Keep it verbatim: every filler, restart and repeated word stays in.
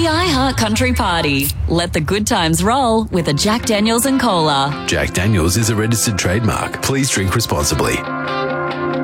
iHeart Country Party. Let the good times roll with a Jack Daniels and Cola. Jack Daniels is a registered trademark. Please drink responsibly.